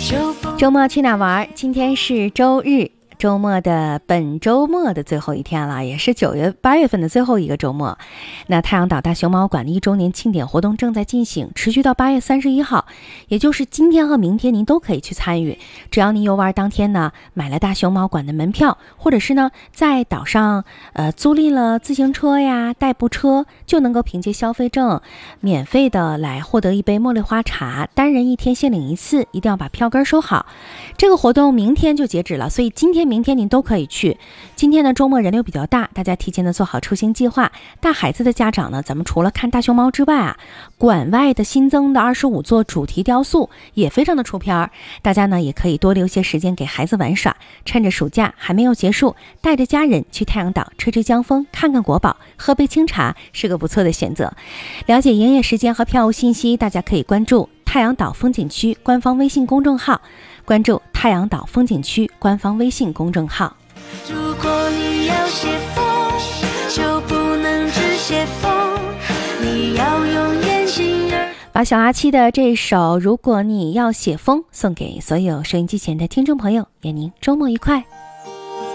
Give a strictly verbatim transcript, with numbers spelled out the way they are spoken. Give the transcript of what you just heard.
周末去哪玩？今天是周日，周末的本周末的最后一天了，也是九月八月份的最后一个周末。那太阳岛大熊猫馆的一周年庆典活动正在进行，持续到八月三十一号，也就是今天和明天您都可以去参与。只要您游玩当天呢买了大熊猫馆的门票，或者是呢在岛上呃租赁了自行车呀、代步车，就能够凭借消费证免费的来获得一杯茉莉花茶，单人一天限领一次，一定要把票根收好。这个活动明天就截止了，所以今天明天您都可以去。今天呢周末人流比较大，大家提前的做好出行计划。带孩子的家长呢，咱们除了看大熊猫之外啊，馆外的新增的二十五座主题雕塑也非常的出片儿，大家呢也可以多留些时间给孩子玩耍。趁着暑假还没有结束，带着家人去太阳岛吹吹江风，看看国宝，喝杯清茶，是个不错的选择。了解营业时间和票务信息，大家可以关注太阳岛风景区官方微信公众号，关注太阳岛风景区官方微信公众号。 如果你要写风，就不能只写风，你要用眼睛儿。 把小阿七的这首如果你要写风送给所有收音机前的听众朋友，愿您周末愉快。